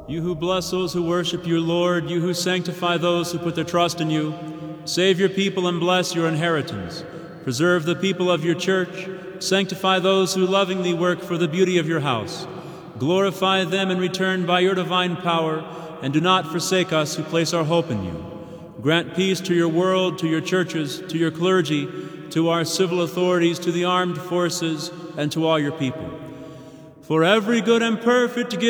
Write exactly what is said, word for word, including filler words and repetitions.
You who bless those who worship you, Lord, you who sanctify those who put their trust in you, save your people and bless your inheritance. Preserve the people of your church, sanctify those who lovingly work for the beauty of your house. Glorify them in return by your divine power, and do not forsake us who place our hope in you. Grant peace to your world, to your churches, to your clergy, to our civil authorities, to the armed forces, and to all your people. For every good and perfect gift